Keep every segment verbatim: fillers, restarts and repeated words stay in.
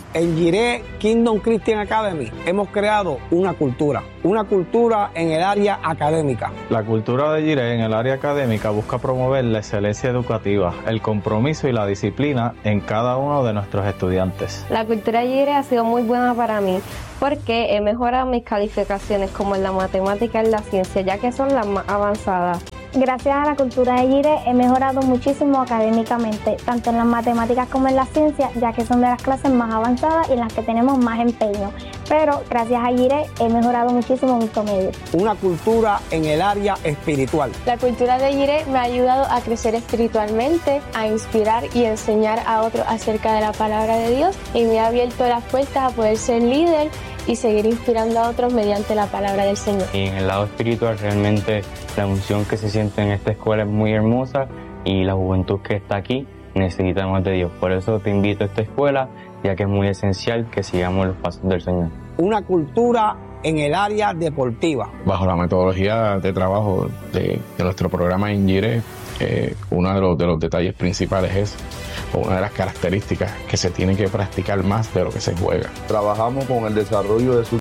En Jireh Kingdom Christian Academy hemos creado una cultura, una cultura en el área académica. La cultura de Jireh en el área académica busca promover la excelencia educativa, el compromiso y la disciplina en cada uno de nuestros estudiantes. La cultura de Jireh ha sido muy buena para mí porque he mejorado mis calificaciones como en la matemática y en la ciencia, ya que son las más avanzadas. Gracias a la cultura de Jireh he mejorado muchísimo académicamente, tanto en las matemáticas como en la ciencia, ya que son de las clases más avanzadas y en las que tenemos más empeño. Pero gracias a Jireh he mejorado muchísimo mi promedio. Una cultura en el área espiritual. La cultura de Jireh me ha ayudado a crecer espiritualmente, a inspirar y enseñar a otros acerca de la palabra de Dios, y me ha abierto las puertas a poder ser líder y seguir inspirando a otros mediante la palabra del Señor. Y en el lado espiritual, realmente la unción que se siente en esta escuela es muy hermosa, y la juventud que está aquí necesita más de Dios. Por eso te invito a esta escuela, ya que es muy esencial que sigamos los pasos del Señor. Una cultura en el área deportiva. Bajo la metodología de trabajo de, de nuestro programa en Jireh, eh, uno de los, de los detalles principales es, o una de las características, que se tiene que practicar más de lo que se juega. Trabajamos con el desarrollo de su...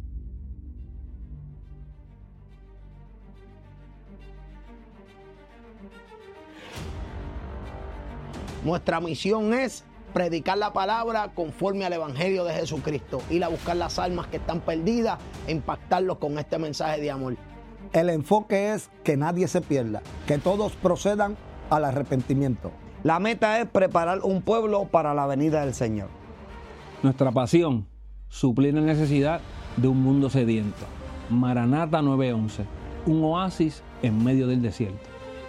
Nuestra misión es predicar la palabra conforme al Evangelio de Jesucristo, ir a buscar las almas que están perdidas e impactarlos con este mensaje de amor. El enfoque es que nadie se pierda, que todos procedan al arrepentimiento. La meta es preparar un pueblo para la venida del Señor. Nuestra pasión, suplir la necesidad de un mundo sediento. Maranata nueve once, un oasis en medio del desierto.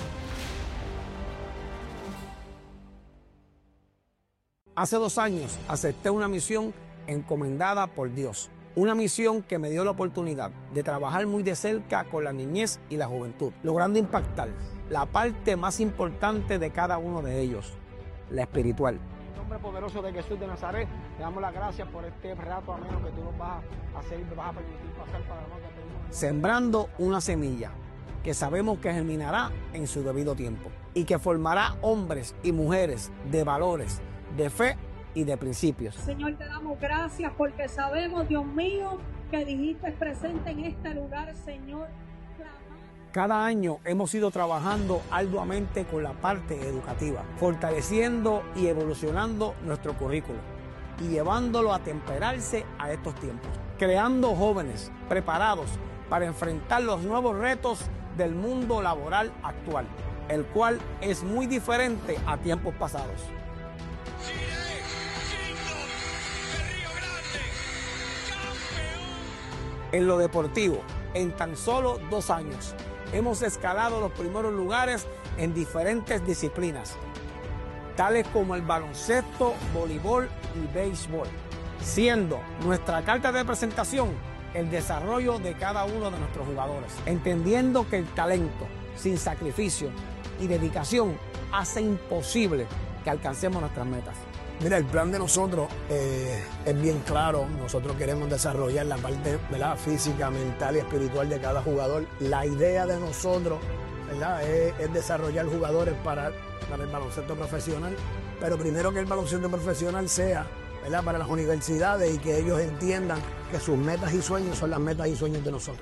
Hace dos años acepté una misión encomendada por Dios. Una misión que me dio la oportunidad de trabajar muy de cerca con la niñez y la juventud, logrando impactar la parte más importante de cada uno de ellos, la espiritual. En el nombre poderoso de Jesús de Nazaret, te damos las gracias por este rato ameno que tú nos vas a hacer y nos vas a permitir pasar para nosotros. Sembrando una semilla que sabemos que germinará en su debido tiempo y que formará hombres y mujeres de valores, de fe y de principios. Señor, te damos gracias porque sabemos, Dios mío, que dijiste presente en este lugar, Señor. Cada año hemos ido trabajando arduamente con la parte educativa, fortaleciendo y evolucionando nuestro currículo y llevándolo a temperarse a estos tiempos, creando jóvenes preparados para enfrentar los nuevos retos del mundo laboral actual, el cual es muy diferente a tiempos pasados. En lo deportivo, en tan solo dos años, hemos escalado los primeros lugares en diferentes disciplinas, tales como el baloncesto, voleibol y béisbol, siendo nuestra carta de presentación el desarrollo de cada uno de nuestros jugadores, entendiendo que el talento, sin sacrificio y dedicación, hace imposible que alcancemos nuestras metas. Mira, el plan de nosotros eh, es bien claro. Nosotros queremos desarrollar la parte, ¿verdad?, física, mental y espiritual de cada jugador. La idea de nosotros, ¿verdad?, es, es desarrollar jugadores para, para el baloncesto profesional, pero primero que el baloncesto profesional sea, ¿verdad?, para las universidades, y que ellos entiendan que sus metas y sueños son las metas y sueños de nosotros.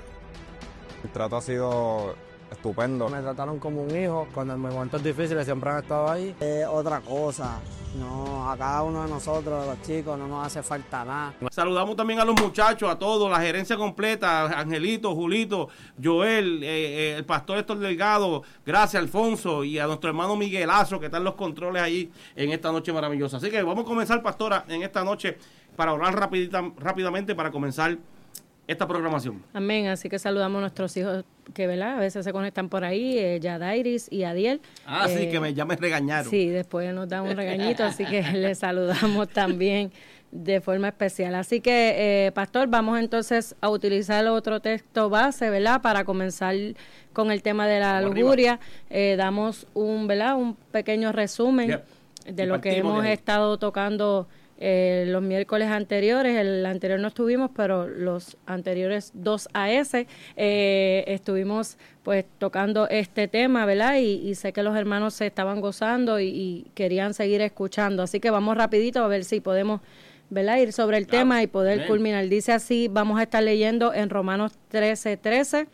El trato ha sido estupendo. Me trataron como un hijo. Cuando en momentos difíciles siempre han estado ahí. Eh, otra cosa. No, a cada uno de nosotros, los chicos, no nos hace falta nada. Saludamos también a los muchachos, a todos, la gerencia completa, Angelito, Julito, Joel, eh, eh, el pastor Héctor Delgado, gracias Alfonso, y a nuestro hermano Miguelazo, que están los controles ahí en esta noche maravillosa. Así que vamos a comenzar, pastora, en esta noche, para orar rapidita, rápidamente para comenzar esta programación. Amén, así que saludamos a nuestros hijos que, ¿verdad?, a veces se conectan por ahí, eh, Yadairis y Adiel. Ah, eh, sí, que me, ya me regañaron. Sí, después nos dan un regañito, así que les saludamos también de forma especial. Así que, eh, pastor, vamos entonces a utilizar otro texto base, ¿verdad?, para comenzar con el tema de la vamos lujuria. Eh, damos un, ¿verdad?, un pequeño resumen yep. de y lo que hemos de estado tocando Eh, los miércoles anteriores. El anterior no estuvimos, pero los anteriores dos a ese eh, estuvimos pues tocando este tema, ¿verdad? Y, y sé que los hermanos se estaban gozando y, y querían seguir escuchando, así que vamos rapidito a ver si podemos ¿verdad? Ir sobre el tema y poder Amén. culminar. Dice así, vamos a estar leyendo en Romanos trece, trece.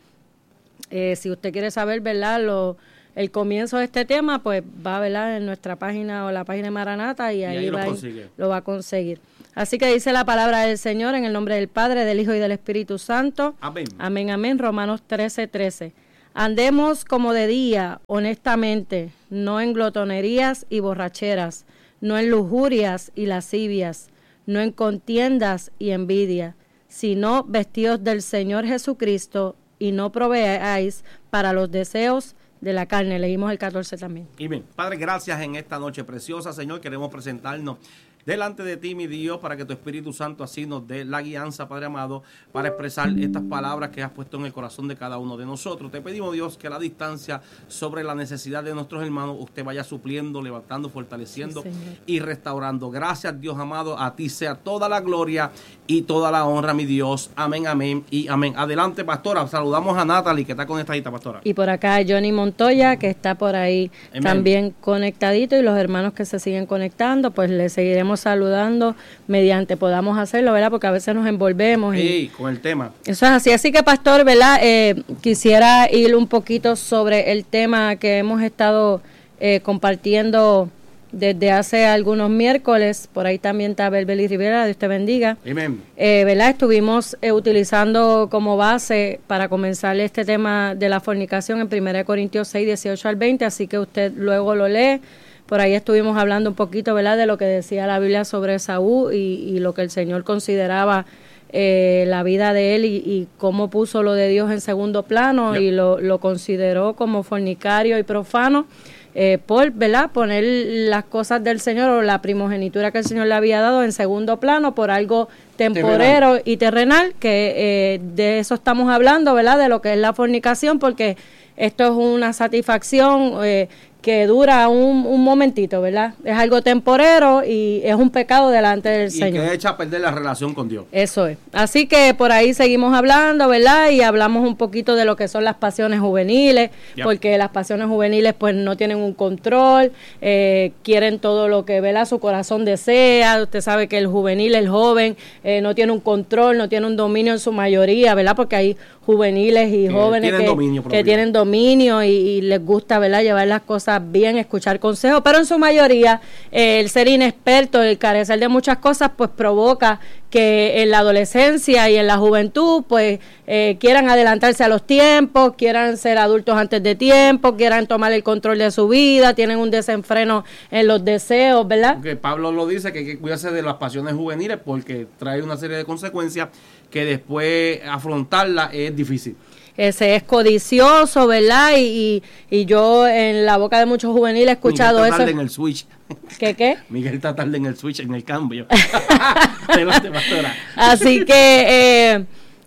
Eh, si usted quiere saber, ¿verdad?, Lo, el comienzo de este tema, pues va, ¿verdad?, en nuestra página o la página de Maranata y, Y ahí, ahí lo va, consigue. lo va a conseguir. Así que dice la palabra del Señor en el nombre del Padre, del Hijo y del Espíritu Santo. Amén. Amén, amén. Romanos trece, trece. Andemos como de día, honestamente, no en glotonerías y borracheras, no en lujurias y lascivias, no en contiendas y envidia, sino vestidos del Señor Jesucristo y no proveáis para los deseos de la carne. Leímos el catorce también. Y bien, Padre, gracias en esta noche preciosa, Señor. Queremos presentarnos delante de ti, mi Dios, para que tu Espíritu Santo así nos dé la guianza, Padre amado, para expresar estas palabras que has puesto en el corazón de cada uno de nosotros. Te pedimos, Dios, que a la distancia sobre la necesidad de nuestros hermanos, usted vaya supliendo, levantando, fortaleciendo Sí, Señor. y restaurando. Gracias, Dios amado, a ti sea toda la gloria y toda la honra, mi Dios. Amén, amén y amén. Adelante, pastora. Saludamos a Natalie, que está conectadita, pastora. Y por acá Johnny Montoya, que está por ahí Amén. también conectadito, y los hermanos que se siguen conectando, pues le seguiremos saludando mediante podamos hacerlo, ¿verdad? Porque a veces nos envolvemos. Sí, Y con el tema. eso es así. Así que, pastor, ¿verdad? Eh, quisiera ir un poquito sobre el tema que hemos estado eh, compartiendo desde hace algunos miércoles. Por ahí también está Belbeli Rivera, Dios te bendiga. Amén. Eh, ¿verdad? Estuvimos eh, utilizando como base para comenzar este tema de la fornicación en primera Corintios seis, dieciocho al veinte, así que usted luego lo lee. Por ahí estuvimos hablando un poquito, ¿verdad?, de lo que decía la Biblia sobre Esaú y, y lo que el Señor consideraba eh, la vida de él y, y cómo puso lo de Dios en segundo plano. Yep. Y lo, lo consideró como fornicario y profano. Eh, por, ¿verdad?, poner las cosas del Señor o la primogenitura que el Señor le había dado en segundo plano por algo temporero terrenal. y terrenal, que eh, de eso estamos hablando, ¿verdad?, de lo que es la fornicación, porque esto es una satisfacción eh, que dura un, un momentito, ¿verdad? Es algo temporero y es un pecado delante del y Señor. Y que echa a perder la relación con Dios. Eso es. Así que por ahí seguimos hablando, ¿verdad? Y hablamos un poquito de lo que son las pasiones juveniles, yep. porque las pasiones juveniles pues no tienen un control, eh, quieren todo lo que, ¿verdad?, su corazón desea. Usted sabe que el juvenil, el joven, eh, no tiene un control, no tiene un dominio en su mayoría, ¿verdad? Porque hay juveniles y que jóvenes tienen que, dominio que tienen dominio y, y les gusta, ¿verdad?, llevar las cosas bien, escuchar consejos, pero en su mayoría eh, el ser inexperto, el carecer de muchas cosas, pues provoca que en la adolescencia y en la juventud pues eh, quieran adelantarse a los tiempos, quieran ser adultos antes de tiempo, quieran tomar el control de su vida, tienen un desenfreno en los deseos, ¿verdad? Porque Pablo lo dice, que hay que cuidarse de las pasiones juveniles porque trae una serie de consecuencias que después afrontarla es difícil. Ese es codicioso, ¿verdad? Y, y, y yo en la boca de muchos juveniles he escuchado Miguel está eso. tarde en el switch. ¿Qué qué? Miguel está tarde en el switch, en el cambio. Adelante, pastora. Así que, eh,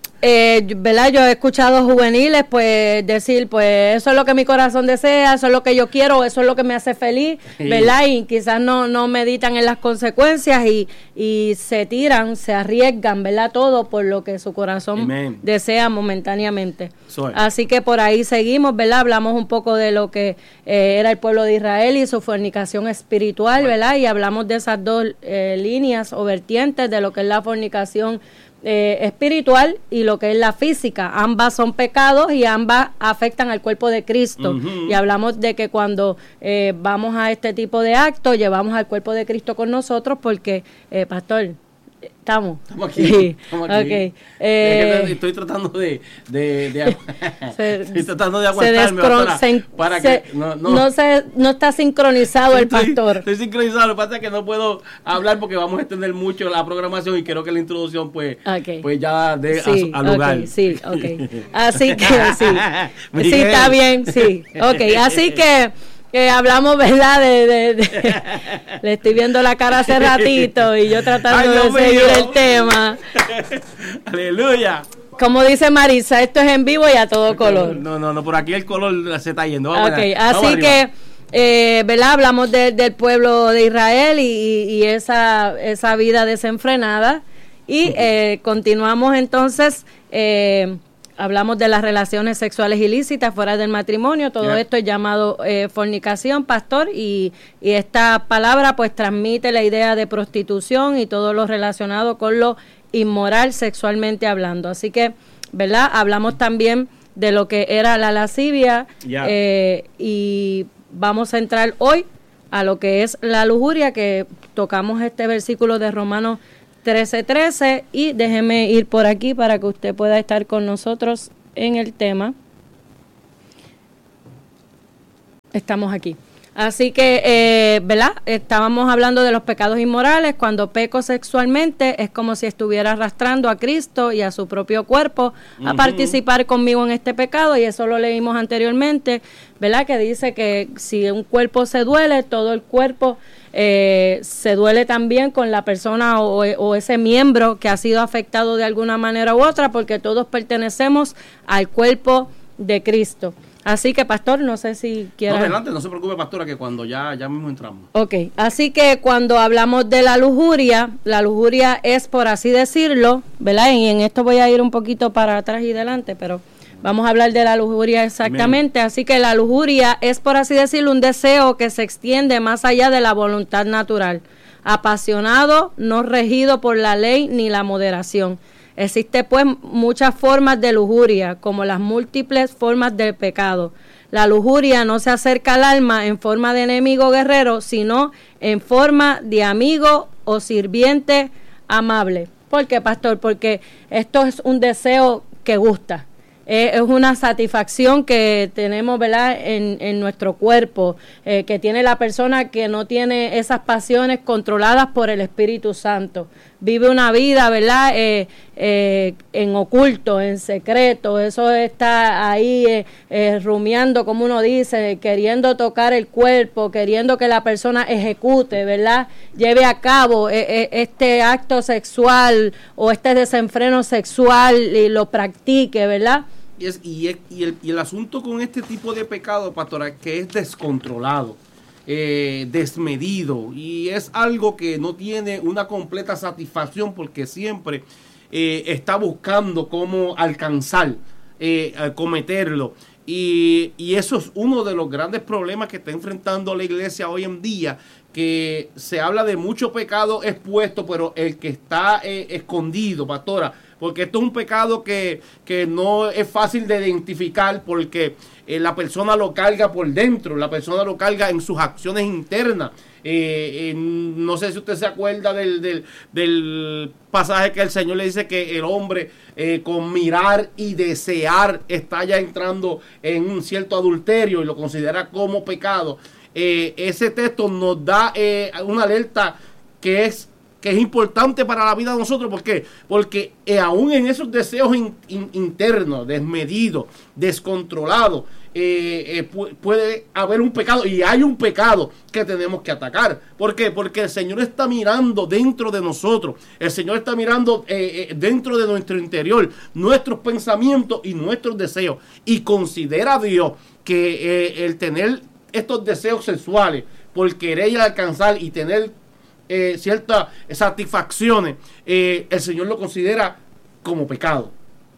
eh, ¿verdad? Yo he escuchado juveniles pues decir, pues eso es lo que mi corazón desea, eso es lo que yo quiero, eso es lo que me hace feliz, ¿verdad? Y quizás no, no meditan en las consecuencias y, y se tiran, se arriesgan, ¿verdad? Todo por lo que su corazón Amen. desea momentáneamente. Soy. Así que por ahí seguimos, ¿verdad? Hablamos un poco de lo que eh, era el pueblo de Israel y su fornicación espiritual, ¿verdad? Y hablamos de esas dos eh, líneas o vertientes de lo que es la fornicación Eh, espiritual y lo que es la física. Ambas son pecados y ambas afectan al cuerpo de Cristo. Uh-huh. Y hablamos de que cuando eh, vamos a este tipo de actos, llevamos al cuerpo de Cristo con nosotros porque, eh, pastor, estamos. Estamos aquí. Sí. Estamos aquí. Okay. Eh, estoy tratando de, de, de se, estoy tratando de aguantarme para, se, para se, que no, no. No, se, no está sincronizado el pastor. Estoy sincronizado, lo que pasa es que no puedo hablar porque vamos a extender mucho la programación y creo que la introducción pues, okay. pues ya de sí, al lugar. Okay, sí, ok. Así que sí. sí, está bien, sí. Ok, así que que hablamos, ¿verdad? De, de, de, le estoy viendo la cara hace ratito y yo tratando Ay, de seguir mío. el tema. Aleluya. Como dice Marisa, esto es en vivo y a todo color. No, no, no, por aquí el color se está yendo. Vamos okay, a, así vamos que, eh, ¿verdad? Hablamos de, del pueblo de Israel y, y esa, esa vida desenfrenada. Y eh, continuamos entonces... Eh, hablamos de las relaciones sexuales ilícitas fuera del matrimonio, todo Yeah. esto es llamado eh, fornicación, pastor, y, y esta palabra pues transmite la idea de prostitución y todo lo relacionado con lo inmoral sexualmente hablando. Así que, ¿verdad? Hablamos también de lo que era la lascivia Yeah. eh, y vamos a entrar hoy a lo que es la lujuria, que tocamos este versículo de Romanos trece trece, y déjeme ir por aquí para que usted pueda estar con nosotros en el tema. Estamos aquí. Así que, eh, ¿verdad? Estábamos hablando de los pecados inmorales. Cuando peco sexualmente es como si estuviera arrastrando a Cristo y a su propio cuerpo a Ujú. participar conmigo en este pecado, y eso lo leímos anteriormente, ¿verdad? Que dice que si un cuerpo se duele, todo el cuerpo eh, se duele también con la persona o, o ese miembro que ha sido afectado de alguna manera u otra, porque todos pertenecemos al cuerpo de Cristo. Así que, pastor, no sé si quiera... No, adelante, no se preocupe, pastora, que cuando ya, ya mismo entramos. Ok, así que cuando hablamos de la lujuria, la lujuria es, por así decirlo, ¿verdad? Y en esto voy a ir un poquito para atrás y adelante, pero vamos a hablar de la lujuria exactamente. Amén. Así que la lujuria es, por así decirlo, un deseo que se extiende más allá de la voluntad natural, apasionado, no regido por la ley ni la moderación. Existe pues muchas formas de lujuria, como las múltiples formas del pecado. La lujuria no se acerca al alma en forma de enemigo guerrero, sino en forma de amigo o sirviente amable. ¿Por qué, pastor? Porque esto es un deseo que gusta. Eh, es una satisfacción que tenemos, ¿verdad?, en, en nuestro cuerpo, eh, que tiene la persona que no tiene esas pasiones controladas por el Espíritu Santo. Vive una vida, ¿verdad?, eh, eh, en oculto, en secreto. Eso está ahí eh, eh, rumiando, como uno dice, queriendo tocar el cuerpo, queriendo que la persona ejecute, ¿verdad?, lleve a cabo eh, eh, este acto sexual o este desenfreno sexual y lo practique, ¿verdad? Y, es, y, es, y, el, y el asunto con este tipo de pecado, pastora, que es descontrolado, eh, desmedido, y es algo que no tiene una completa satisfacción, porque siempre eh, está buscando cómo alcanzar, eh, cometerlo. Y, y eso es uno de los grandes problemas que está enfrentando la iglesia hoy en día, que se habla de mucho pecado expuesto, pero el que está eh, escondido, pastora, porque esto es un pecado que, que no es fácil de identificar, porque eh, la persona lo carga por dentro, la persona lo carga en sus acciones internas. Eh, eh, no sé si usted se acuerda del, del, del pasaje que el Señor le dice que el hombre eh, con mirar y desear está ya entrando en un cierto adulterio y lo considera como pecado. Eh, ese texto nos da eh, una alerta que es que es importante para la vida de nosotros. ¿Por qué? Porque eh, aún en esos deseos in, in, internos, desmedidos, descontrolados, eh, eh, pu puede haber un pecado, y hay un pecado que tenemos que atacar. ¿Por qué? Porque el Señor está mirando dentro de nosotros, el Señor está mirando eh, eh, dentro de nuestro interior, nuestros pensamientos y nuestros deseos, y considera a Dios que eh, el tener estos deseos sexuales por querer alcanzar y tener Eh, ciertas satisfacciones, eh, el Señor lo considera como pecado.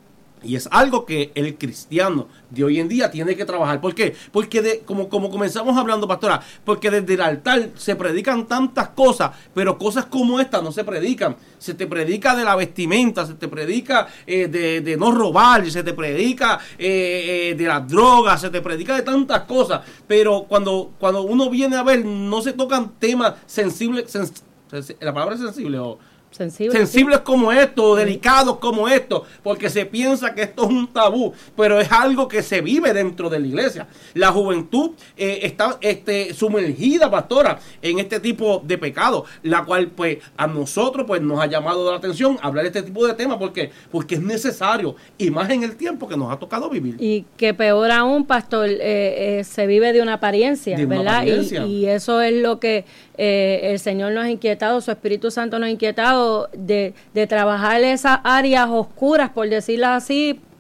Y es algo que el cristiano de hoy en día tiene que trabajar. ¿Por qué? Porque de, como, como comenzamos hablando, pastora, porque desde el altar se predican tantas cosas, pero cosas como esta no se predican. Se te predica de la vestimenta, se te predica eh, de, de no robar, se te predica eh, eh, de las drogas, se te predica de tantas cosas, pero cuando, cuando uno viene a ver, no se tocan temas sensibles, sens, sens, la palabra es sensible o... Sensible, sensibles sí. como esto, delicados como esto, porque se piensa que esto es un tabú, pero es algo que se vive dentro de la iglesia. La juventud eh, está este, sumergida, pastora, en este tipo de pecado, la cual pues a nosotros pues nos ha llamado la atención hablar de este tipo de temas, porque porque es necesario, y más en el tiempo que nos ha tocado vivir. Y que peor aún, pastor, eh, eh, se vive de una apariencia, de una ¿verdad? Apariencia. Y, y eso es lo que eh, el Señor nos ha inquietado, su Espíritu Santo nos ha inquietado, de, de trabajar esas áreas oscuras, por decirlo así,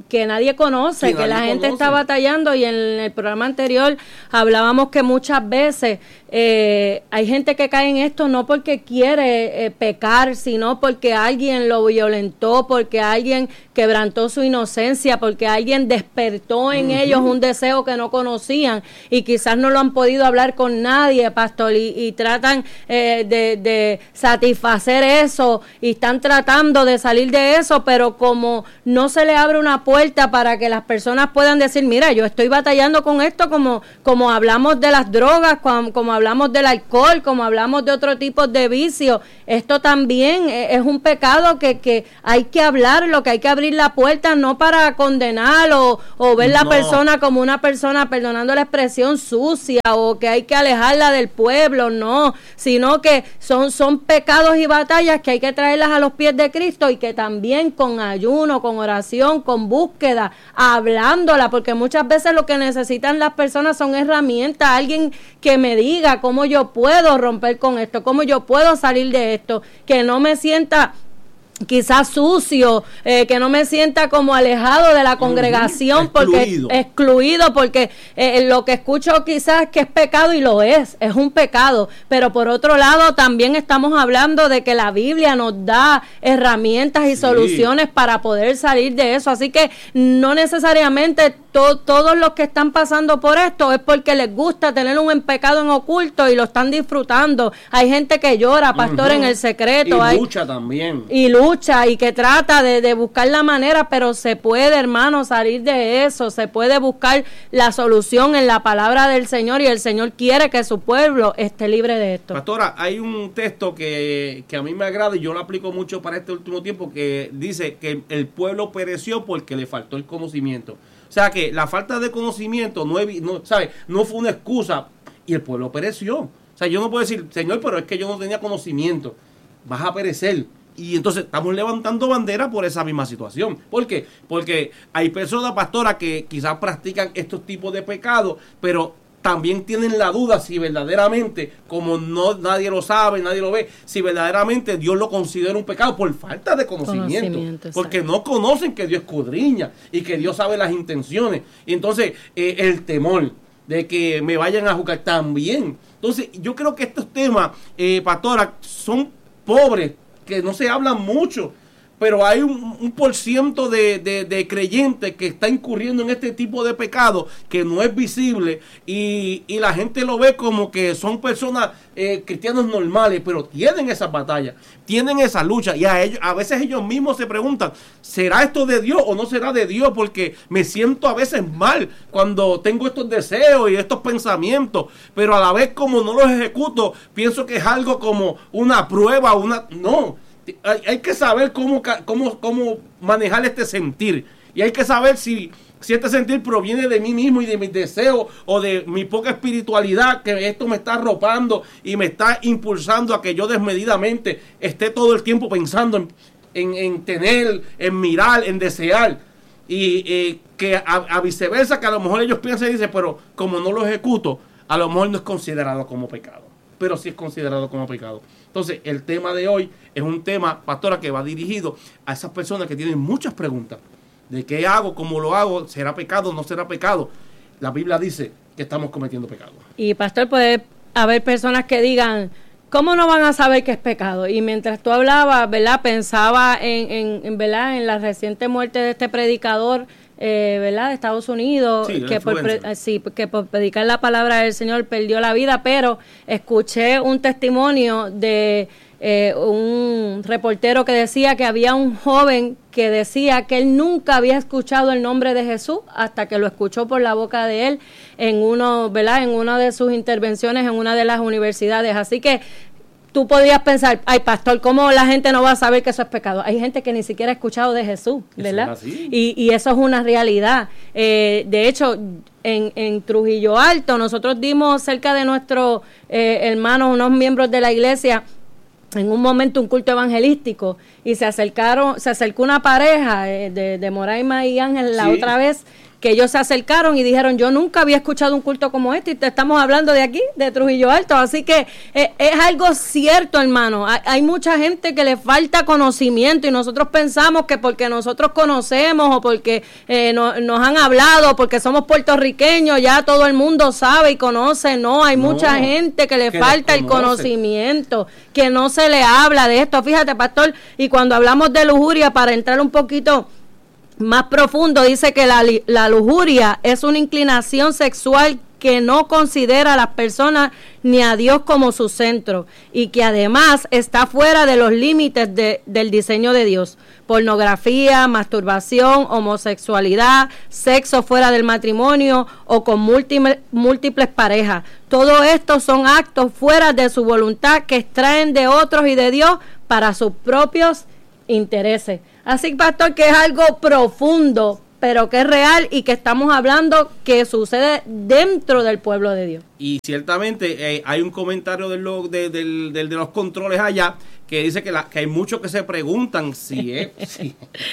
que nadie conoce, que, que nadie la gente conoce. está batallando, y en el programa anterior hablábamos que muchas veces eh, hay gente que cae en esto no porque quiere eh, pecar, sino porque alguien lo violentó, porque alguien quebrantó su inocencia, porque alguien despertó en uh-huh. ellos un deseo que no conocían y quizás no lo han podido hablar con nadie, pastor, y, y tratan eh, de, de satisfacer eso y están tratando de salir de eso, pero como no se le abre una puerta para que las personas puedan decir, mira, yo estoy batallando con esto, como, como hablamos de las drogas, como, como hablamos del alcohol, como hablamos de otro tipo de vicio, esto también es un pecado que, que hay que hablar, lo que hay que abrir la puerta, no para condenar o, o ver la no. persona como una persona, perdonando la expresión, sucia, o que hay que alejarla del pueblo, no, sino que son, son pecados y batallas que hay que traerlas a los pies de Cristo, y que también con ayuno, con oración, con búsqueda, hablándola, porque muchas veces lo que necesitan las personas son herramientas, alguien que me diga cómo yo puedo romper con esto, cómo yo puedo salir de esto, que no me sienta quizás sucio, eh, que no me sienta como alejado de la congregación, uh-huh. porque excluido, excluido porque eh, lo que escucho quizás que es pecado, y lo es, es un pecado, pero por otro lado también estamos hablando de que la Biblia nos da herramientas y sí. soluciones para poder salir de eso, así que no necesariamente to- todos los que están pasando por esto es porque les gusta tener un pecado en oculto y lo están disfrutando. Hay gente que llora, pastor, uh-huh. en el secreto, y hay, lucha también y lucha y que trata de, de buscar la manera, pero se puede, hermano, salir de eso, se puede buscar la solución en la palabra del Señor, y el Señor quiere que su pueblo esté libre de esto. Pastora, hay un texto que, que a mí me agrada y yo lo aplico mucho para este último tiempo, que dice que el pueblo pereció porque le faltó el conocimiento. O sea que la falta de conocimiento no, no, ¿sabe? no fue una excusa, y el pueblo pereció. O sea, yo no puedo decir, Señor, pero es que yo no tenía conocimiento, vas a perecer. Y entonces estamos levantando bandera por esa misma situación. ¿Por qué? Porque hay personas, pastora, que quizás practican estos tipos de pecados, pero también tienen la duda si verdaderamente, como no nadie lo sabe, nadie lo ve, si verdaderamente Dios lo considera un pecado por falta de conocimiento. conocimiento porque no conocen que Dios escudriña y que Dios sabe las intenciones. Y entonces eh, el temor de que me vayan a juzgar también. Entonces yo creo que estos temas, eh, pastora, son pobres, que no se habla mucho, pero hay un, un por ciento de, de, de creyentes que está incurriendo en este tipo de pecado que no es visible, y, y la gente lo ve como que son personas eh, cristianos normales, pero tienen esa batalla, tienen esa lucha, y a ellos, a veces ellos mismos se preguntan, ¿será esto de Dios o no será de Dios? Porque me siento a veces mal cuando tengo estos deseos y estos pensamientos, pero a la vez como no los ejecuto, pienso que es algo como una prueba, una no. Hay, hay que saber cómo, cómo, cómo manejar este sentir, y hay que saber si, si este sentir proviene de mí mismo y de mis deseos, o de mi poca espiritualidad, que esto me está arropando y me está impulsando a que yo desmedidamente esté todo el tiempo pensando en, en, en tener, en mirar, en desear, y eh, que a, a viceversa, que a lo mejor ellos piensan y dicen, pero como no lo ejecuto, a lo mejor no es considerado como pecado, pero sí es considerado como pecado. Entonces, el tema de hoy es un tema, pastora, que va dirigido a esas personas que tienen muchas preguntas. ¿De qué hago? ¿Cómo lo hago? ¿Será pecado? ¿No será pecado? La Biblia dice que estamos cometiendo pecado. Y, pastor, puede haber personas que digan, ¿cómo no van a saber que es pecado? Y mientras tú hablabas, ¿verdad? Pensaba en, en, en, ¿verdad? en la reciente muerte de este predicador, Eh, ¿verdad? de Estados Unidos, sí, que, por pre- sí, que por predicar la palabra del Señor perdió la vida, pero escuché un testimonio de eh, un reportero que decía que había un joven que decía que él nunca había escuchado el nombre de Jesús hasta que lo escuchó por la boca de él en uno, ¿verdad? en una de sus intervenciones en una de las universidades. Así que tú podrías pensar, ay, pastor, ¿cómo la gente no va a saber que eso es pecado? Hay gente que ni siquiera ha escuchado de Jesús, ¿verdad? Y, y eso es una realidad. Eh, de hecho, en, en Trujillo Alto, nosotros dimos cerca de nuestros eh, hermanos, unos miembros de la iglesia, en un momento un culto evangelístico, y se acercaron, se acercó una pareja eh, de, de Moraima y Ángel la sí. otra vez, que ellos se acercaron y dijeron, yo nunca había escuchado un culto como este y te estamos hablando de aquí, de Trujillo Alto. Así que eh, es algo cierto, hermano. Hay, hay mucha gente que le falta conocimiento y nosotros pensamos que porque nosotros conocemos o porque eh, no, nos han hablado, porque somos puertorriqueños, ya todo el mundo sabe y conoce. No, hay no, mucha gente que le que falta el conocimiento, que no se le habla de esto. Fíjate, pastor, y cuando hablamos de lujuria, para entrar un poquito más profundo, dice que la, la lujuria es una inclinación sexual que no considera a las personas ni a Dios como su centro y que además está fuera de los límites de, del diseño de Dios. Pornografía, masturbación, homosexualidad, sexo fuera del matrimonio o con múltiples, múltiples parejas. Todo esto son actos fuera de su voluntad que extraen de otros y de Dios para sus propios intereses. Así, pastor, que es algo profundo, pero que es real y que estamos hablando que sucede dentro del pueblo de Dios. Y ciertamente eh, hay un comentario de, lo, de, de, de, de los controles allá que dice que, la, que hay muchos que se preguntan si es, si,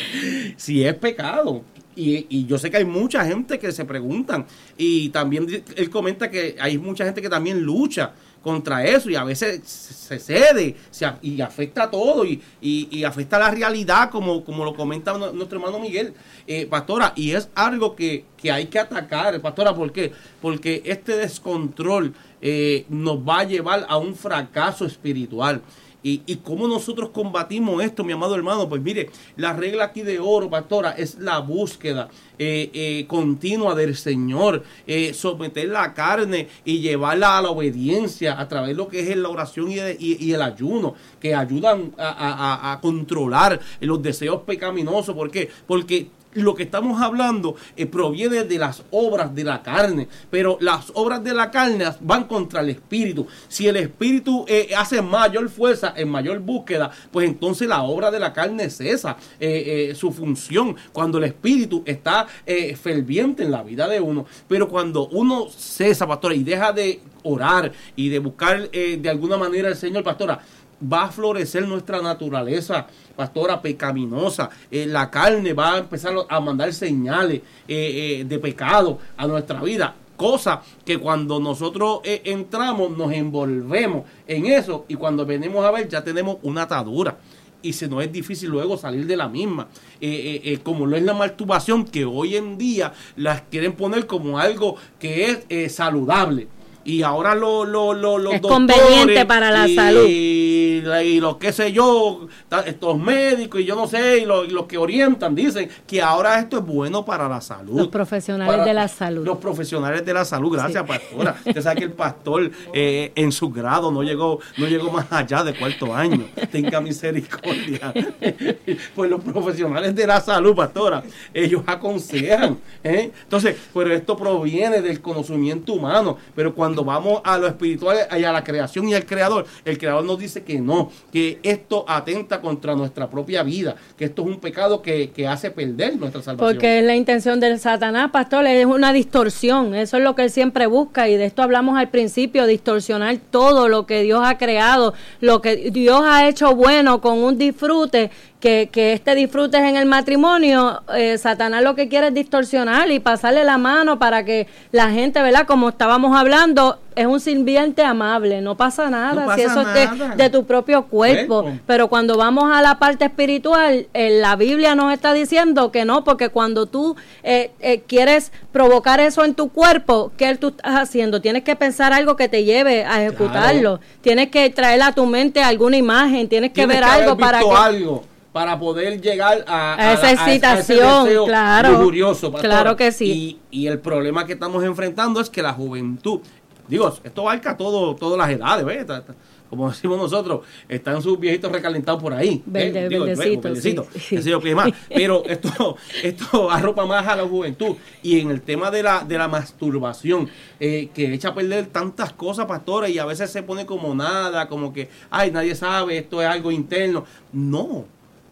si es pecado. Y, y yo sé que hay mucha gente que se preguntan. Y también él comenta que hay mucha gente que también lucha contra eso y a veces se cede se, y afecta todo y, y, y afecta la realidad como, como lo comenta nuestro hermano Miguel, eh, pastora, y es algo que, que hay que atacar, pastora. ¿Por qué? Porque este descontrol eh, nos va a llevar a un fracaso espiritual. ¿Y, y cómo nosotros combatimos esto, mi amado hermano? Pues mire, la regla aquí de oro, pastora, es la búsqueda eh, eh, continua del Señor, eh, someter la carne y llevarla a la obediencia a través de lo que es la oración y, de, y, y el ayuno, que ayudan a, a, a controlar los deseos pecaminosos. ¿Por qué? Porque lo que estamos hablando eh, proviene de las obras de la carne, pero las obras de la carne van contra el espíritu. Si el espíritu eh, hace mayor fuerza, en mayor búsqueda, pues entonces la obra de la carne cesa eh, eh, su función, cuando el espíritu está eh, ferviente en la vida de uno. Pero cuando uno cesa, pastora, y deja de orar y de buscar eh, de alguna manera al Señor, pastora, va a florecer nuestra naturaleza, pastora, pecaminosa. Eh, la carne va a empezar a mandar señales eh, eh, de pecado a nuestra vida. Cosa que cuando nosotros eh, entramos nos envolvemos en eso y cuando venimos a ver ya tenemos una atadura. Y se nos es difícil luego salir de la misma. Eh, eh, eh, como lo es la masturbación, que hoy en día las quieren poner como algo que es eh, saludable. Y ahora lo, lo, lo, los es doctores conveniente para la y, salud. Y, y los qué sé yo, estos médicos y yo no sé, y los, los que orientan dicen que ahora esto es bueno para la salud. Los profesionales para, de la salud. Los profesionales de la salud, gracias, sí, pastora. Usted sabe que el pastor eh, en su grado no llegó, no llegó más allá de cuarto año. Tenga misericordia. Pues los profesionales de la salud, pastora, ellos aconsejan. ¿eh? Entonces, pero esto proviene del conocimiento humano. Pero cuando Cuando vamos a lo espiritual y a la creación y al creador, el creador nos dice que no, que esto atenta contra nuestra propia vida, que esto es un pecado que, que hace perder nuestra salvación. Porque es la intención del Satanás, pastor, es una distorsión, eso es lo que él siempre busca y de esto hablamos al principio, distorsionar todo lo que Dios ha creado, lo que Dios ha hecho bueno con un disfrute. Que, que este disfrute es en el matrimonio, eh, Satanás lo que quiere es distorsionar y pasarle la mano para que la gente, ¿verdad? Como estábamos hablando, es un sirviente amable, no pasa nada, no pasa si eso nada. es de, de tu propio cuerpo. cuerpo. Pero cuando vamos a la parte espiritual, eh, la Biblia nos está diciendo que no, porque cuando tú eh, eh, quieres provocar eso en tu cuerpo, ¿qué tú estás haciendo? Tienes que pensar algo que te lleve a ejecutarlo. Claro. Tienes que traer a tu mente alguna imagen, tienes que tienes ver que algo para que... algo. para poder llegar a, a, a esa excitación, a, a claro, lujurioso, pastora. Claro que sí. Y, y el problema que estamos enfrentando es que la juventud, digo, esto abarca todo, todas las edades, ¿ves? Como decimos nosotros, están sus viejitos recalentados por ahí. Verde, ¿eh? Digo, verdecito, verdecito, sí. sí. Que más. Pero esto, esto arropa más a la juventud. Y en el tema de la, de la masturbación, eh, que echa a perder tantas cosas, pastora, y a veces se pone como nada, como que, ay, nadie sabe, esto es algo interno. No.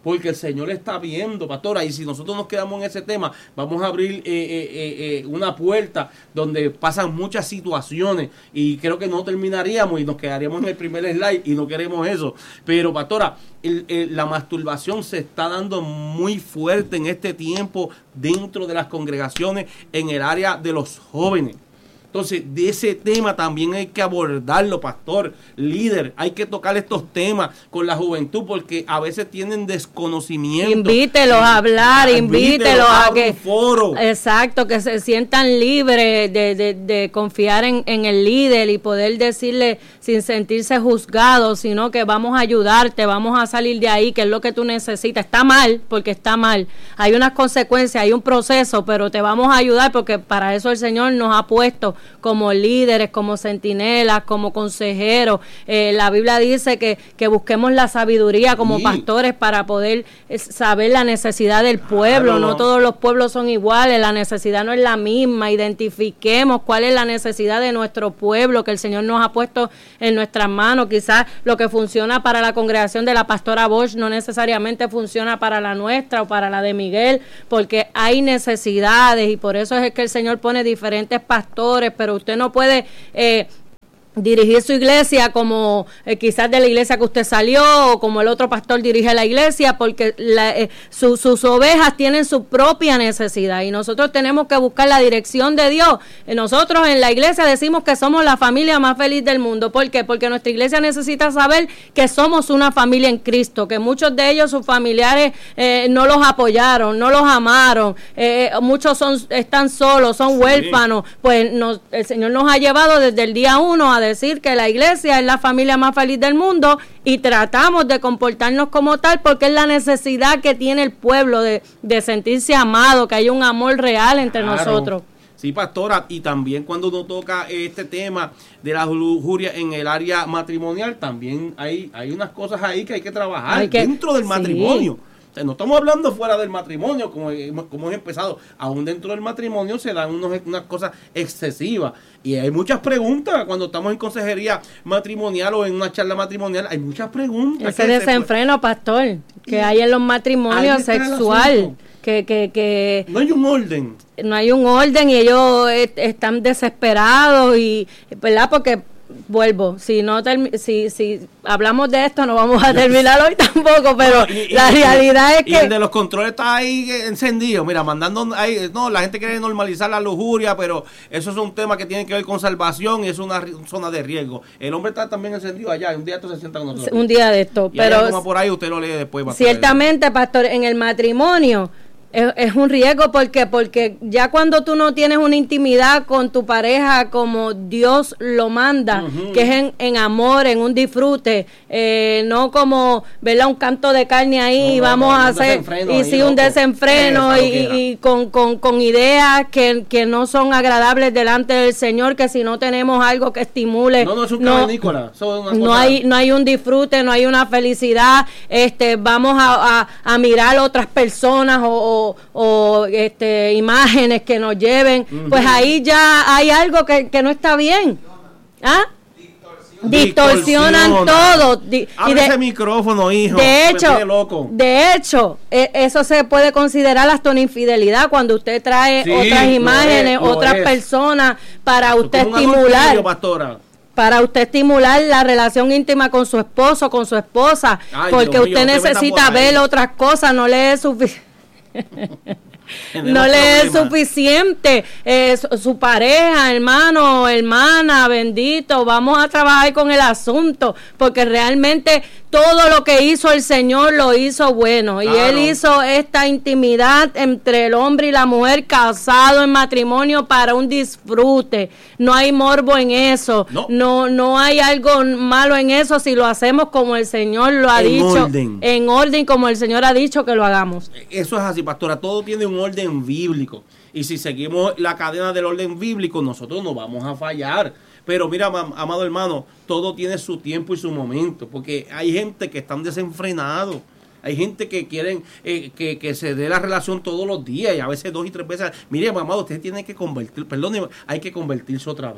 porque el Señor está viendo, pastora, y si nosotros nos quedamos en ese tema, vamos a abrir eh, eh, eh, una puerta donde pasan muchas situaciones y creo que no terminaríamos y nos quedaríamos en el primer slide y no queremos eso. Pero, pastora, el, el, la masturbación se está dando muy fuerte en este tiempo dentro de las congregaciones en el área de los jóvenes. Entonces, de ese tema también hay que abordarlo, pastor, líder. Hay que tocar estos temas con la juventud porque a veces tienen desconocimiento. Invítelos a hablar, invítelos a, a que... foro. Exacto, que se sientan libres de, de, de confiar en, en el líder y poder decirle sin sentirse juzgados, sino que vamos a ayudarte, vamos a salir de ahí, que es lo que tú necesitas. Está mal, porque está mal. Hay unas consecuencias, hay un proceso, pero te vamos a ayudar porque para eso el Señor nos ha puesto como líderes, como centinelas, como consejeros. Eh, la Biblia dice que, que busquemos la sabiduría como sí. pastores para poder eh, saber la necesidad del pueblo. Claro. No todos los pueblos son iguales, la necesidad no es la misma. Identifiquemos cuál es la necesidad de nuestro pueblo que el Señor nos ha puesto en nuestras manos. Quizás lo que funciona para la congregación de la pastora Bosch no necesariamente funciona para la nuestra o para la de Miguel, porque hay necesidades y por eso es que el Señor pone diferentes pastores, pero usted no puede eh, dirigir su iglesia como eh, quizás de la iglesia que usted salió o como el otro pastor dirige la iglesia, porque la, eh, su, sus ovejas tienen su propia necesidad y nosotros tenemos que buscar la dirección de Dios. Eh, nosotros en la iglesia decimos que somos la familia más feliz del mundo. ¿Por qué? Porque nuestra iglesia necesita saber que somos una familia en Cristo, que muchos de ellos, sus familiares eh, no los apoyaron, no los amaron, eh, muchos son están solos, son sí. huérfanos. Pues nos, el Señor nos ha llevado desde el día uno a decir que la iglesia es la familia más feliz del mundo y tratamos de comportarnos como tal porque es la necesidad que tiene el pueblo de, de sentirse amado, que haya un amor real entre claro. nosotros. Sí, pastora, y también cuando uno toca este tema de la lujuria en el área matrimonial, también hay, hay unas cosas ahí que hay que trabajar hay que, dentro del matrimonio. Sí. O sea, no estamos hablando fuera del matrimonio, como, como hemos empezado. Aún dentro del matrimonio se dan unos, unas cosas excesivas. Y hay muchas preguntas cuando estamos en consejería matrimonial o en una charla matrimonial. Hay muchas preguntas. Ese desenfreno, se... pastor, que hay en los matrimonios sexual. Que, que, que no hay un orden. No hay un orden y ellos est- están desesperados y, ¿verdad? Porque... Vuelvo, si no termi- si si hablamos de esto no vamos a terminar hoy tampoco, pero no, y, la y, realidad es que... Y el de los controles está ahí encendido, mira, mandando ahí, no, la gente quiere normalizar la lujuria, pero eso es un tema que tiene que ver con salvación y es una zona de riesgo. El hombre está también encendido allá, un día esto se sienta con nosotros. Un día de esto, y pero... Como por ahí usted lo lee después. Ciertamente, pastor, en el matrimonio... Es, es un riesgo porque porque ya cuando tú no tienes una intimidad con tu pareja como Dios lo manda, uh-huh. que es en, en amor, en un disfrute, eh, no como ¿verdad? Un canto de carne ahí, no, vamos no, no, a hacer y sí un desenfreno y, y, y con, con, con ideas que, que no son agradables delante del Señor, que si no tenemos algo que estimule, no, no, es un no, no hay no hay un disfrute, no hay una felicidad, este vamos a, a, a mirar otras personas o, o O, o este imágenes que nos lleven, uh-huh. pues ahí ya hay algo que, que no está bien. ¿Ah? Distorsionan todo. Di- Abre de, ese micrófono, hijo. De hecho, loco. de hecho, eh, eso se puede considerar hasta una infidelidad cuando usted trae sí, otras imágenes, es, otras es. personas para usted estimular. Pastora. Para usted estimular la relación íntima con su esposo, con su esposa, Ay, porque Dios usted mío, necesita ver otras cosas, no le es suficiente. No le es suficiente eh, su, su pareja, hermano, hermana, bendito, vamos a trabajar con el asunto, porque realmente todo lo que hizo el Señor lo hizo bueno, claro. Y Él hizo esta intimidad entre el hombre y la mujer casado en matrimonio para un disfrute. No hay morbo en eso, no, no, no hay algo malo en eso si lo hacemos como el Señor lo ha en dicho, orden. en orden como el Señor ha dicho que lo hagamos. Eso es así, pastora, todo tiene un orden bíblico y si seguimos la cadena del orden bíblico nosotros no vamos a fallar. Pero mira, amado hermano, todo tiene su tiempo y su momento, porque hay gente que están desenfrenados, hay gente que quieren eh, que, que se dé la relación todos los días y a veces dos y tres veces. Mire, amado, usted tiene que convertir, perdón, hay que convertirse otra vez.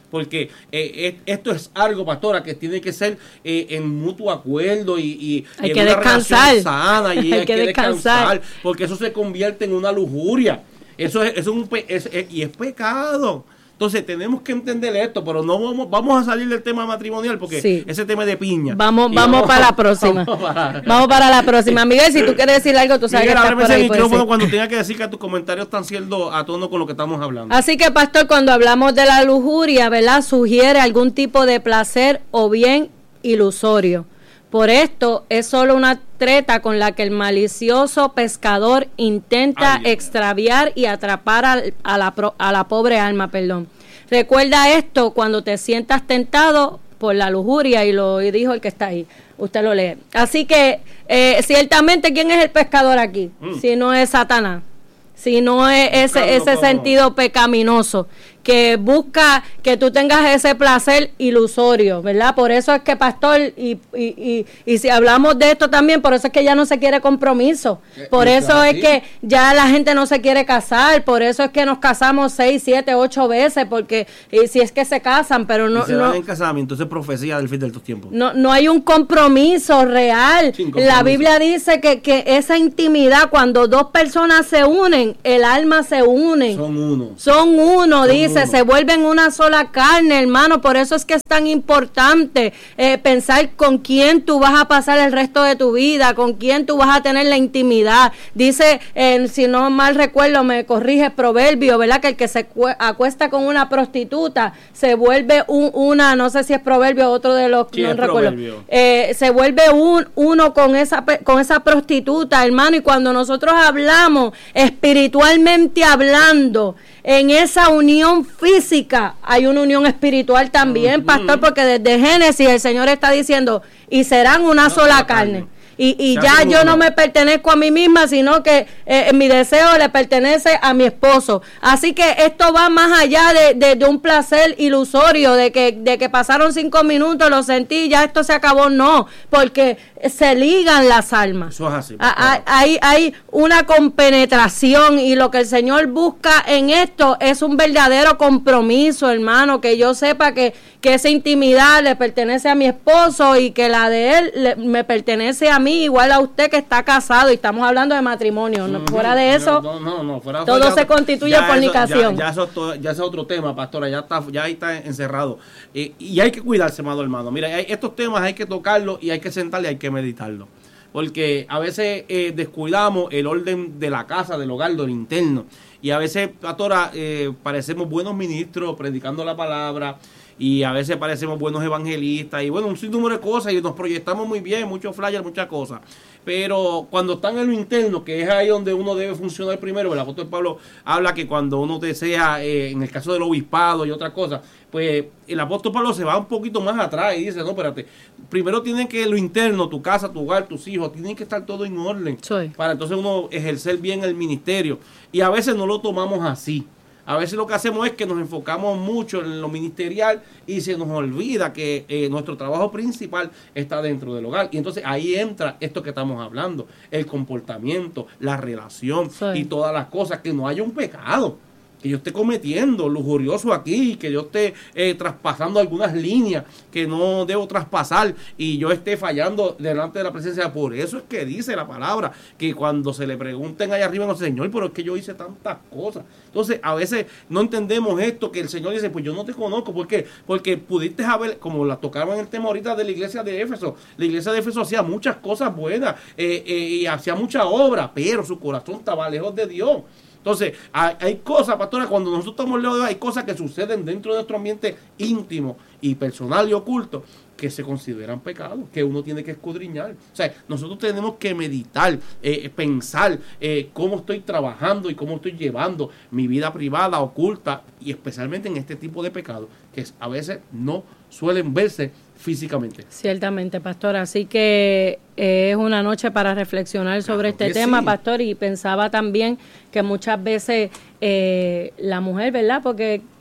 porque eh, esto es algo, pastora, que tiene que ser eh, en mutuo acuerdo y, y, hay y que en una descansar. relación sana y hay, hay que, que descansar. descansar, porque eso se convierte en una lujuria, eso es, eso es un pe es, es, y es pecado. Entonces tenemos que entender esto, pero no vamos, vamos a salir del tema matrimonial porque sí. ese tema es de piña. Vamos, vamos, vamos para la próxima. Vamos para, vamos para la próxima. Miguel, si tú quieres decir algo, tú sabes Miguel, que estás por ahí. El micrófono cuando tenga que decir que tus comentarios están siendo a tono con lo que estamos hablando. Así que, pastor, cuando hablamos de la lujuria, ¿verdad? Sugiere algún tipo de placer o bien ilusorio. Por esto es solo una treta con la que el malicioso pescador intenta Ay, extraviar y atrapar a, a, la, a la pobre alma, perdón. Recuerda esto cuando te sientas tentado por la lujuria, y lo dijo el que está ahí. Usted lo lee. Así que, eh, ciertamente, ¿quién es el pescador aquí? Mm. Si no es Satanás, si no es ese, ese sentido pecaminoso que busca que tú tengas ese placer ilusorio, ¿verdad? Por eso es que, pastor, y, y, y, y si hablamos de esto también, por eso es que ya no se quiere compromiso, por eso es que ya la gente no se quiere casar, por eso es que nos casamos seis, siete, ocho veces, porque y si es que se casan, pero no... Y se no, van en casamiento, eso es profecía del fin de estos tiempos. No, no hay un compromiso real. Compromiso. La Biblia dice que, que esa intimidad, cuando dos personas se unen, el alma se une. Son uno. Son uno, Son dice. Se vuelven una sola carne, hermano. Por eso es que es tan importante eh, pensar con quién tú vas a pasar el resto de tu vida, con quién tú vas a tener la intimidad. Dice, eh, si no mal recuerdo, me corrige Proverbio, ¿verdad? Que el que se acuesta con una prostituta se vuelve un, una, no sé si es Proverbio o otro de los, sí, no recuerdo. Eh, se vuelve un uno con esa, con esa prostituta, hermano. Y cuando nosotros hablamos, espiritualmente hablando, en esa unión física hay una unión espiritual también, uh-huh. pastor, porque desde Génesis el Señor está diciendo, y serán una no, sola carne. carne. Y, y ya yo no me pertenezco a mí misma, sino que eh, mi deseo le pertenece a mi esposo. Así que esto va más allá de, de, de un placer ilusorio, de que, de que pasaron cinco minutos, lo sentí, ya esto se acabó. No, porque se ligan las almas. Eso es así. Hay, hay, hay una compenetración, y lo que el Señor busca en esto es un verdadero compromiso, hermano, que yo sepa que, que esa intimidad le pertenece a mi esposo y que la de él le, me pertenece a mí, igual a usted que está casado, y estamos hablando de matrimonio. No, fuera de eso, no, no, no, fuera, todo fuera, se constituye fornicación. Ya, ya, eso, todo, ya eso es otro tema, pastora, ya está, ya ahí está encerrado. Eh, y hay que cuidarse, amado hermano. Mira, hay, estos temas hay que tocarlos y hay que sentarle y hay que meditarlos. Porque a veces eh, descuidamos el orden de la casa, del hogar, del interno. Y a veces, pastora, eh, parecemos buenos ministros predicando la palabra, y a veces parecemos buenos evangelistas, y bueno, un sinnúmero de cosas, y nos proyectamos muy bien, muchos flyers, muchas cosas. Pero cuando están en lo interno, que es ahí donde uno debe funcionar primero, el apóstol Pablo habla que cuando uno desea, eh, en el caso del obispado y otras cosas, pues el apóstol Pablo se va un poquito más atrás y dice, no, espérate, primero tienen que lo interno, tu casa, tu hogar, tus hijos, tienen que estar todo en orden, sí, para entonces uno ejercer bien el ministerio. Y a veces no lo tomamos así. A veces lo que hacemos es que nos enfocamos mucho en lo ministerial y se nos olvida que eh, nuestro trabajo principal está dentro del hogar. Y entonces ahí entra esto que estamos hablando, el comportamiento, la relación, sí, y todas las cosas, que no haya un pecado que yo esté cometiendo lujurioso aquí, que yo esté eh, traspasando algunas líneas que no debo traspasar y yo esté fallando delante de la presencia. Por eso es que dice la palabra que cuando se le pregunten allá arriba, no, Señor, pero es que yo hice tantas cosas. Entonces a veces no entendemos esto, que el Señor dice, pues yo no te conozco. ¿Por qué? Porque pudiste haber, como la tocaban en el tema ahorita de la iglesia de Éfeso, la iglesia de Éfeso hacía muchas cosas buenas eh, eh, y hacía mucha obra, pero su corazón estaba lejos de Dios. Entonces, hay, hay cosas, pastora, cuando nosotros estamos lejos de Dios, hay cosas que suceden dentro de nuestro ambiente íntimo y personal y oculto que se consideran pecados, que uno tiene que escudriñar. O sea, nosotros tenemos que meditar, eh, pensar eh, cómo estoy trabajando y cómo estoy llevando mi vida privada, oculta, y especialmente en este tipo de pecados, que a veces no suelen verse físicamente. Ciertamente, pastor. Así que eh, es una noche para reflexionar sobre claro este tema, sí, pastor, y pensaba también que muchas veces eh, la mujer, ¿verdad? Porque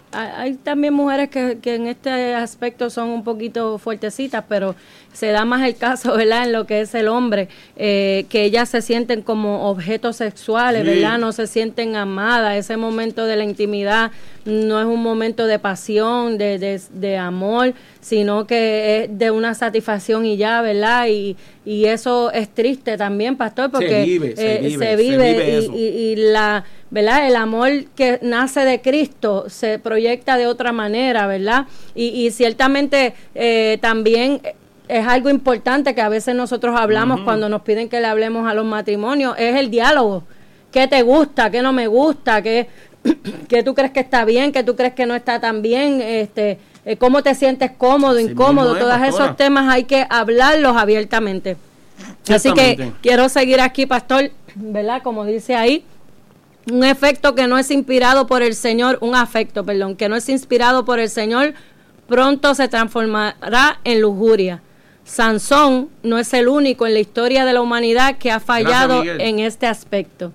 hay también mujeres que, que en este aspecto son un poquito fuertecitas, pero se da más el caso, ¿verdad?, en lo que es el hombre, eh, que ellas se sienten como objetos sexuales, sí. ¿verdad?, no se sienten amadas. Ese momento de la intimidad no es un momento de pasión, de, de, de amor, sino que es de una satisfacción y ya, ¿verdad? Y, y eso es triste también, pastor, porque se vive, se eh, vive, se vive, se vive y, eso. Y, y la, ¿verdad?, el amor que nace de Cristo se proyecta de otra manera, ¿verdad? Y, y ciertamente eh, también es algo importante que a veces nosotros hablamos uh-huh. cuando nos piden que le hablemos a los matrimonios, es el diálogo. ¿Qué te gusta? ¿Qué no me gusta? ¿Qué, qué tú crees que está bien? ¿Qué tú crees que no está tan bien? Este, eh, ¿Cómo te sientes cómodo, sí, incómodo? Es, Todos pastora. Esos temas hay que hablarlos abiertamente. Así que quiero seguir aquí, pastor, ¿verdad? Como dice ahí, un efecto que no es inspirado por el Señor, un afecto, perdón, que no es inspirado por el Señor, pronto se transformará en lujuria. Sansón no es el único en la historia de la humanidad que ha fallado Gracias, en este aspecto.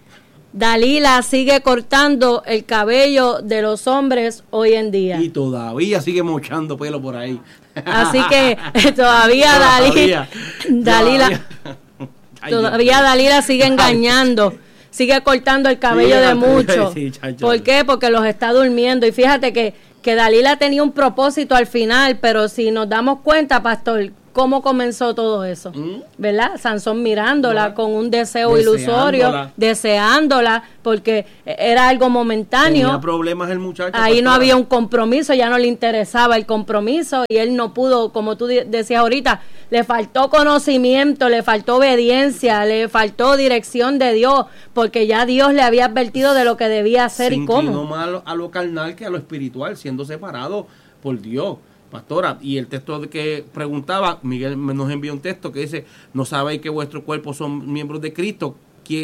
Dalila sigue cortando el cabello de los hombres hoy en día. Y todavía sigue mochando pelo por ahí. Así que todavía Dalila, Dalila, todavía Dalila sigue engañando, sigue cortando el cabello sí, de muchos. Sí, ¿Por qué? Porque los está durmiendo. Y fíjate que, que Dalila tenía un propósito al final, pero si nos damos cuenta, pastor, ¿cómo comenzó todo eso? ¿Mm? ¿Verdad? Sansón mirándola ¿verdad? Con un deseo ilusorio, deseándola, porque era algo momentáneo. Tenía problemas el muchacho. Ahí pastora. No había un compromiso, ya no le interesaba el compromiso y él no pudo, como tú decías ahorita, le faltó conocimiento, le faltó obediencia, le faltó dirección de Dios, porque ya Dios le había advertido de lo que debía hacer Se y cómo. No más a lo, a lo carnal que a lo espiritual, siendo separado por Dios. Pastora, y el texto que preguntaba, Miguel nos envió un texto que dice, ¿no sabéis que vuestros cuerpos son miembros de Cristo?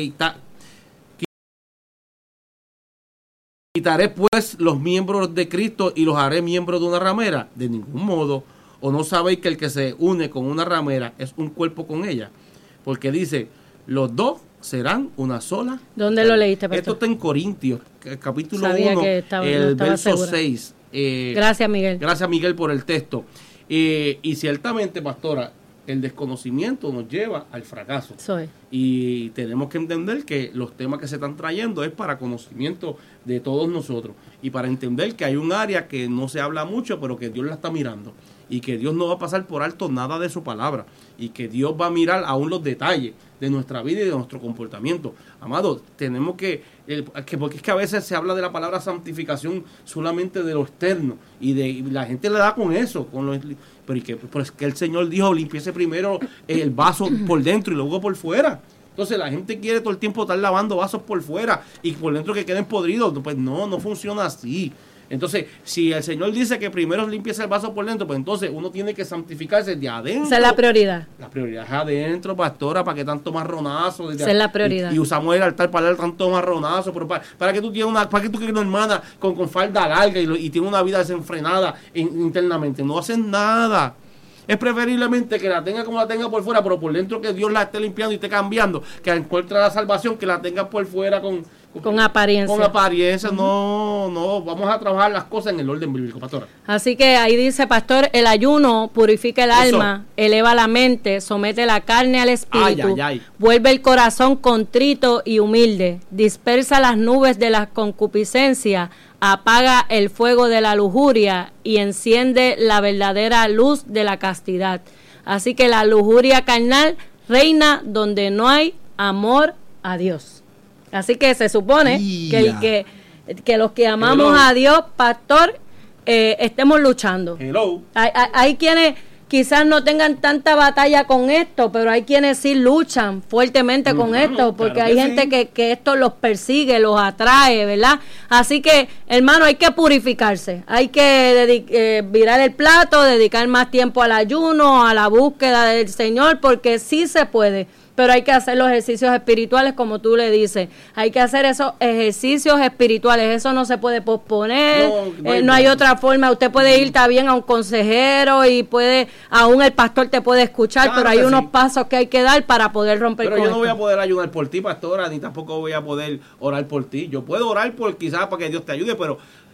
¿Quitaré pues los miembros de Cristo y los haré miembros de una ramera? De ningún modo. ¿O no sabéis que el que se une con una ramera es un cuerpo con ella? Porque dice, los dos serán una sola. ¿Dónde lo leíste, pastor? Esto está en Corintios, capítulo Sabía uno, que estaba, el no verso segura. seis. Eh, gracias, Miguel. Gracias, Miguel, por el texto. Eh, y ciertamente, pastora, el desconocimiento nos lleva al fracaso. Soy. Y tenemos que entender que los temas que se están trayendo es para conocimiento de todos nosotros. Y para entender que hay un área que no se habla mucho, pero que Dios la está mirando. Y que Dios no va a pasar por alto nada de su palabra. Y que Dios va a mirar aún los detalles de nuestra vida y de nuestro comportamiento. Amado, tenemos que, eh, que, porque es que a veces se habla de la palabra santificación solamente de lo externo, y de y la gente le da con eso, con lo, pero, y que, pero es que el Señor dijo, limpiese primero el vaso por dentro y luego por fuera. Entonces la gente quiere todo el tiempo estar lavando vasos por fuera y por dentro que queden podridos. Pues no, no funciona así. Entonces, si el Señor dice que primero limpiese el vaso por dentro, pues entonces uno tiene que santificarse de adentro. Esa es la prioridad. La prioridad es adentro, pastora, para que tanto marronazo. Esa es la prioridad. Y, y usamos el altar para dar tanto marronazo, pero para, para que tú tienes una, para que tú quieres una hermana con, con falda larga y, y tiene una vida desenfrenada in, internamente. No hacen nada. Es preferiblemente que la tenga como la tenga por fuera, pero por dentro que Dios la esté limpiando y esté cambiando, que encuentre la salvación, que la tenga por fuera con... Con apariencia. Con apariencia, uh-huh. no, no, vamos a trabajar las cosas en el orden bíblico, pastora. Así que ahí dice, pastor, el ayuno purifica el Eso. alma, eleva la mente, somete la carne al espíritu, ay, ay, ay. vuelve el corazón contrito y humilde, dispersa las nubes de la concupiscencia, apaga el fuego de la lujuria y enciende la verdadera luz de la castidad. Así que la lujuria carnal reina donde no hay amor a Dios. Así que se supone que, el que, que los que amamos Hello. a Dios, pastor, eh, estemos luchando. Hello. Hay, hay, hay quienes quizás no tengan tanta batalla con esto, pero hay quienes sí luchan fuertemente uh-huh, con esto, porque claro hay gente sí. que, que esto los persigue, los atrae, ¿verdad? Así que, hermano, hay que purificarse, hay que dedic- eh, virar el plato, dedicar más tiempo al ayuno, a la búsqueda del Señor, porque sí se puede. Pero hay que hacer los ejercicios espirituales, como tú le dices. Hay que hacer esos ejercicios espirituales. Eso no se puede posponer. No, no, hay, eh, no hay otra forma. Usted puede ir también a un consejero y puede, aún el pastor te puede escuchar, claro, pero hay unos sí. pasos que hay que dar para poder romper pero con yo no esto. voy a poder ayudar por ti, pastora, ni tampoco voy a poder orar por ti. Yo puedo orar por quizás para que Dios te ayude, pero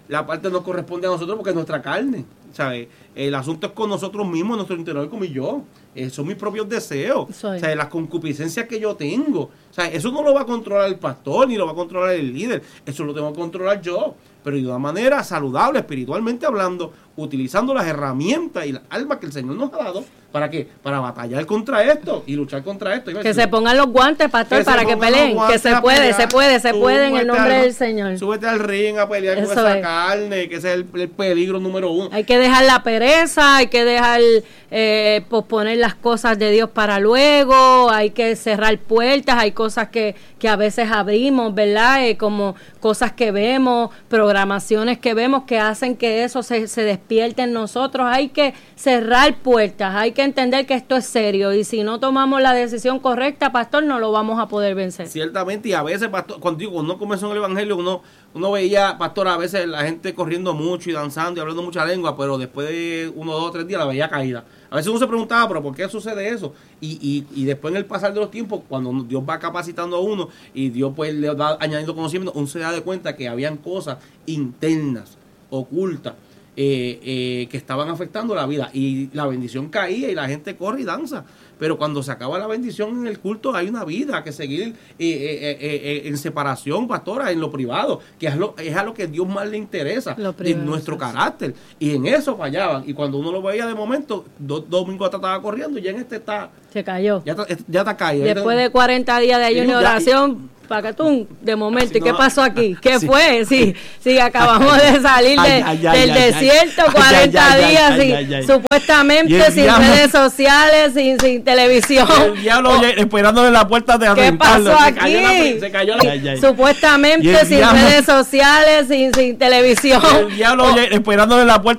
la parte nos corresponde a nosotros porque es nuestra carne, ¿sabes? El asunto es con nosotros mismos, nuestro interior como yo. Eh, son mis propios deseos, o sea, las concupiscencias que yo tengo. O sea, eso no lo va a controlar el pastor, ni lo va a controlar el líder. Eso lo tengo que controlar yo, pero de una manera saludable, espiritualmente hablando, utilizando las herramientas y las armas que el Señor nos ha dado. ¿Para qué? Para batallar contra esto y luchar contra esto. Que se pongan los guantes, pastor, que para que peleen. Que se puede, pelear, se puede, se puede en el nombre al, del Señor. Súbete al ring a pelear eso con esa es. carne, que ese es el, el peligro número uno. Hay que dejar la pereza, hay que dejar eh, posponer las cosas de Dios para luego, hay que cerrar puertas, hay cosas que, que a veces abrimos, ¿verdad? Eh, como cosas que vemos, programaciones que vemos que hacen que eso se, se despierte en nosotros. Hay que cerrar puertas, hay que entender que esto es serio y si no tomamos la decisión correcta, pastor, no lo vamos a poder vencer. Ciertamente, y a veces, pastor, cuando, digo, cuando uno comenzó en el evangelio, uno, uno veía, pastor, a veces la gente corriendo mucho y danzando y hablando mucha lengua, pero después de uno, dos, tres días la veía caída. A veces uno se preguntaba, pero ¿por qué sucede eso? Y, y, y después en el pasar de los tiempos, cuando Dios va capacitando a uno y Dios pues le va añadiendo conocimiento, uno se da de cuenta que habían cosas internas, ocultas, Eh, eh, que estaban afectando la vida y la bendición caía y la gente corre y danza, pero cuando se acaba la bendición en el culto hay una vida que seguir eh, eh, eh, eh, en separación, pastora, en lo privado, que es, lo, es a lo que Dios más le interesa, en nuestro carácter, y en eso fallaban, y cuando uno lo veía de momento, dos domingos atrás estaba corriendo y ya en este está se cayó, ya está, ya está caído. Después de cuarenta días de ayuno y oración, Pacatún, de momento, ¿y qué pasó aquí? ¿Qué sí. fue? Sí, sí, acabamos de salir de, ay, ay, ay, del ay, desierto, ay, cuarenta ay, días, ay, sin, ay, ay, supuestamente sin diablo, redes sociales, sin, sin televisión. El diablo oh, esperándole en la puerta de ¿qué pasó se aquí? Cayó la, se cayó la, ay, ay. Supuestamente sin diablo, redes sociales, sin, sin televisión. El diablo oh, esperándole en la puerta